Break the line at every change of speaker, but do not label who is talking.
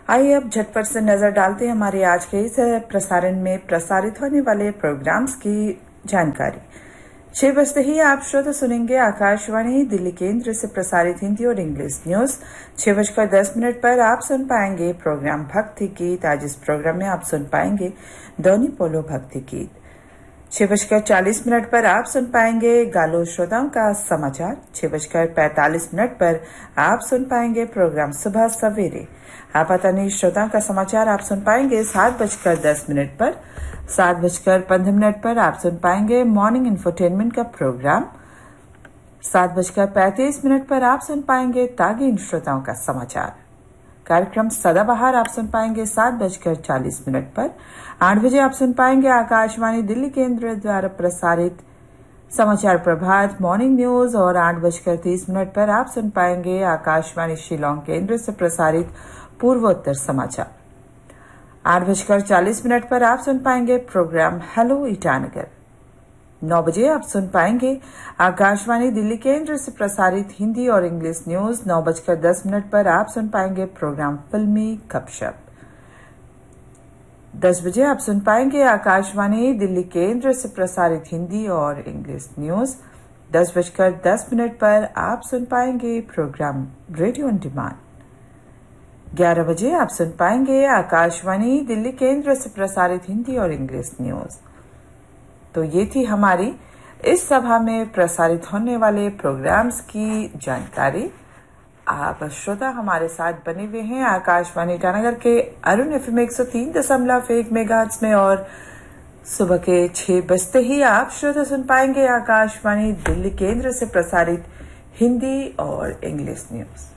आइए अब झटपट से नजर डालते हैं हमारे आज के इस प्रसारण में प्रसारित होने वाले प्रोग्राम्स की जानकारी। 6 बजते ही आप श्रोता सुनेंगे आकाशवाणी दिल्ली केंद्र से प्रसारित हिंदी और इंग्लिश न्यूज। 6:10 पर आप सुन पाएंगे प्रोग्राम भक्ति गीत। आज इस प्रोग्राम में आप सुन पाएंगे दोनी पोलो भक्ति गीत। 6:40 पर आप सुन पाएंगे गालो श्रोताओं का समाचार। 6:45 पर आप सुन पाएंगे प्रोग्राम सुबह सवेरे। आपातनी श्रोताओं का समाचार आप सुन पाएंगे 7:10 पर। 7:15 पर आप सुन पाएंगे मॉर्निंग इंफोटेनमेंट का प्रोग्राम। 7:35 पर आप सुन पाएंगे तागीन श्रोताओं का समाचार। कार्यक्रम सदाबहार आप सुन पाएंगे 7:40 पर। 8 बजे आप सुन पाएंगे आकाशवाणी दिल्ली केंद्र द्वारा प्रसारित समाचार प्रभात मॉर्निंग न्यूज। और 8:30 पर आप सुन पाएंगे आकाशवाणी शिलोंग केंद्र से प्रसारित पूर्वोत्तर समाचार। 8:40 पर आप सुन पाएंगे प्रोग्राम हेलो ईटानगर। 9 बजे आप सुन पाएंगे आकाशवाणी दिल्ली केंद्र से प्रसारित हिंदी और इंग्लिश न्यूज। 9:10 पर आप सुन पाएंगे प्रोग्राम फिल्मी गपशप। 10 बजे आप सुन पाएंगे आकाशवाणी दिल्ली केंद्र से प्रसारित हिंदी और इंग्लिश न्यूज। 10:10 पर आप सुन पाएंगे प्रोग्राम रेडियो ऑन डिमांड। 11 बजे आप सुन पाएंगे आकाशवाणी दिल्ली केंद्र से प्रसारित हिंदी और इंग्लिश न्यूज। तो ये थी हमारी इस सभा में प्रसारित होने वाले प्रोग्राम्स की जानकारी। आप श्रोता हमारे साथ बने हुए हैं आकाशवाणी ईटानगर के अरुण एफएम 103.1 मेगाहर्ट्ज में। और सुबह के 6 बजते ही आप श्रोता सुन पाएंगे आकाशवाणी दिल्ली केंद्र से प्रसारित हिंदी और इंग्लिश न्यूज।